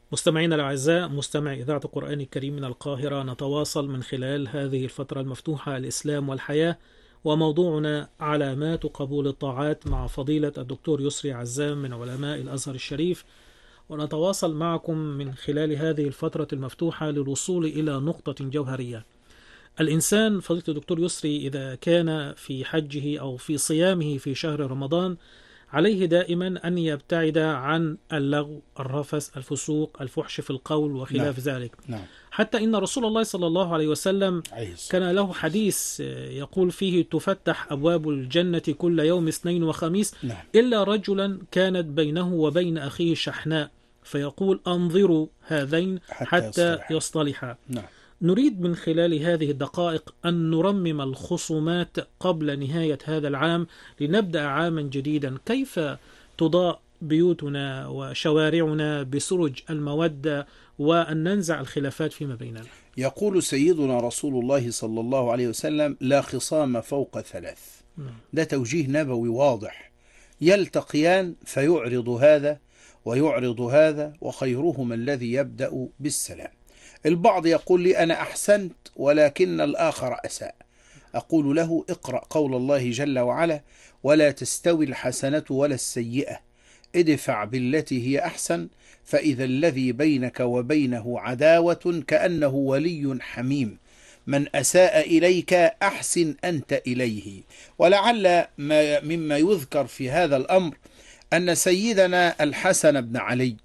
مستمعينا الأعزاء، مستمعي إذاعة القرآن الكريم من القاهرة، نتواصل من خلال هذه الفترة المفتوحة الإسلام والحياة، وموضوعنا علامات قبول الطاعات مع فضيلة الدكتور يسري عزام من علماء الأزهر الشريف. ونتواصل معكم من خلال هذه الفترة المفتوحة للوصول إلى نقطة جوهرية. الإنسان فضيلة الدكتور يسري إذا كان في حجه أو في صيامه في شهر رمضان، عليه دائما أن يبتعد عن اللغو، الرفث، الفسوق، الفحش في القول نعم. وخلاف ذلك. نعم. حتى إن رسول الله صلى الله عليه وسلم عليه الصلاة كان له حديث يقول فيه: تفتح أبواب الجنة كل يوم اثنين وخميس نعم. إلا رجلا كانت بينه وبين أخيه شحناء، فيقول: أنظروا هذين حتى يصطلحا. نعم. نريد من خلال هذه الدقائق أن نرمم الخصومات قبل نهاية هذا العام لنبدأ عاما جديدا. كيف تضاء بيوتنا وشوارعنا بسرج المودة وأن ننزع الخلافات فيما بيننا؟ يقول سيدنا رسول الله صلى الله عليه وسلم: لا خصام فوق ثلاث. ده توجيه نبوي واضح. يلتقيان فيعرض هذا ويعرض هذا، وخيرهما الذي يبدأ بالسلام. البعض يقول لي: أنا أحسنت ولكن الآخر أساء. أقول له: اقرأ قول الله جل وعلا: ولا تستوي الحسنة ولا السيئة، ادفع بالتي هي أحسن، فإذا الذي بينك وبينه عداوة كأنه ولي حميم، من أساء إليك أحسن أنت إليه. ولعل مما يذكر في هذا الأمر أن سيدنا الحسن بن علي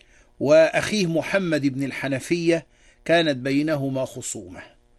وأخيه محمد بن الحنفية كانت بينهما خصومة،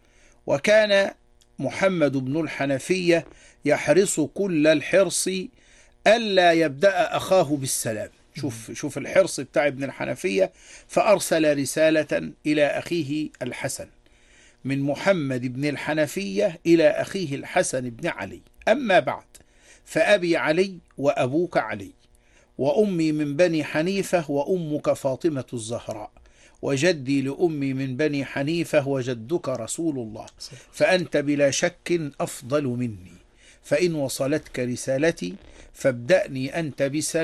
وكان محمد بن الحنفية يحرص كل الحرص ألا يبدأ أخاه بالسلام. شوف الحرص بتاع ابن الحنفية. فأرسل رسالة إلى أخيه الحسن من محمد بن الحنفية إلى أخيه الحسن بن علي: أما بعد، فأبي علي وأبوك علي، وأمي من بني حنيفة وأمك فاطمة الزهراء، وجدي لأمي من بني حنيفة وجدك رسول الله، فأنت بلا شك أفضل مني، فإن وصلتك رسالتي فابدأني أنت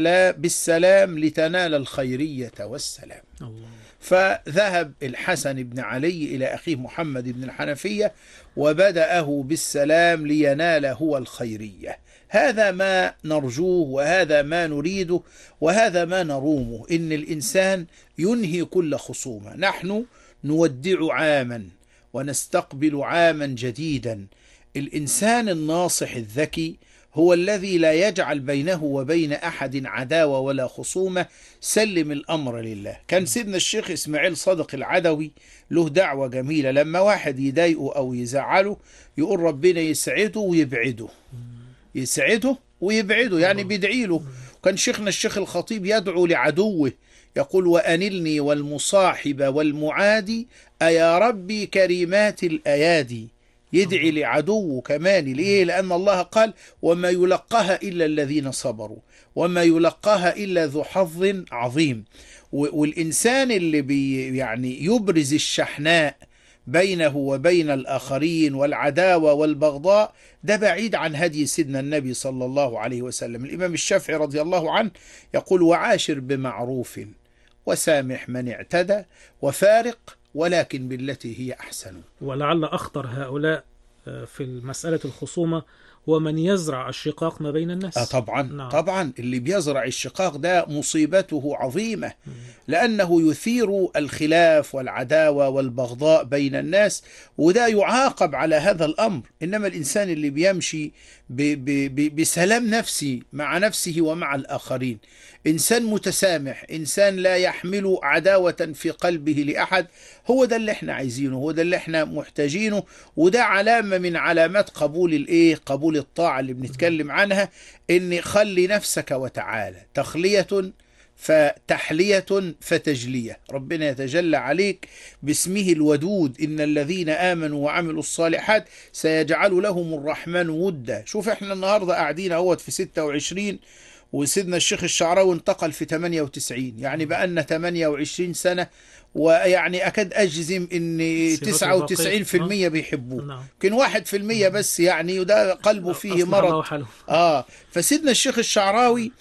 بالسلام لتنال الخيرية والسلام. الله. فذهب الحسن بن علي إلى أخيه محمد بن الحنفية وبدأه بالسلام لينال هو الخيرية. هذا ما نرجوه، وهذا ما نريده، وهذا ما نرومه، إن الإنسان ينهي كل خصومة. نحن نودع عاما ونستقبل عاما جديدا. الإنسان الناصح الذكي هو الذي لا يجعل بينه وبين أحد عداوة ولا خصومة. سلم الأمر لله. كان سيدنا الشيخ إسماعيل صادق العدوي له دعوة جميلة: لما واحد يضايقه أو يزعله يقول ربنا يسعده ويبعده، يسعده ويبعده، يعني بيدعي له. كان شيخنا الشيخ الخطيب يدعو لعدوه، يقول: وأنلني والمصاحب والمعادي أيا ربي كريمات الأيادي. يدعي لعدوه كمان. ليه؟ لأن الله قال: وما يلقاها إلا الذين صبروا وما يلقاها إلا ذو حظ عظيم. والإنسان اللي يعني يبرز الشحناء بينه وبين الآخرين والعداوة والبغضاء، ده بعيد عن هدي سيدنا النبي صلى الله عليه وسلم. الإمام الشافعي رضي الله عنه يقول: وعاشر بمعروف وسامح من اعتدى وفارق ولكن بالتي هي أحسن. ولعل أخطر هؤلاء في مسألة الخصومة هو من يزرع الشقاق ما بين الناس. طبعا. نعم. طبعا اللي بيزرع الشقاق ده مصيبته عظيمة، لأنه يثير الخلاف والعداوة والبغضاء بين الناس، وده يعاقب على هذا الأمر. إنما الإنسان اللي بيمشي بسلام نفسي مع نفسه ومع الآخرين، إنسان متسامح، إنسان لا يحمل عداوة في قلبه لأحد، هو ده اللي احنا عايزينه، هو ده اللي احنا محتاجينه. وده علامة من علامات قبول الطاعة اللي بنتكلم عنها. إن خلي نفسك وتعالى، تخلية فتحلية فتجلية. ربنا يتجلى عليك باسمه الودود: إن الذين آمنوا وعملوا الصالحات سيجعل لهم الرحمن ودا. شوف احنا النهاردة قاعدين اهوت في 26، وسيدنا الشيخ الشعراوي انتقل في 98، يعني بقالنا 28 سنة، ويعني أكاد أجزم إن 99% بيحبوه، يمكن 1% بس يعني، وده قلبه فيه مرض. فسيدنا الشيخ الشعراوي